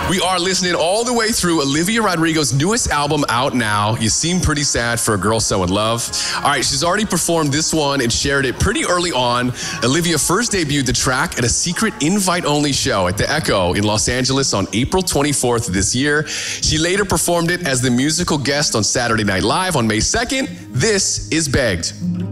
We are listening all the way through Olivia Rodrigo's newest album out now. You seem pretty sad for a girl so in love. All right, she's already performed this one and shared it pretty early on. Olivia first debuted the track at a secret invite-only show at the Echo in Los Angeles on April 24th this year. She later performed it as the musical guest on Saturday Night Live on May 2nd. This is Begged.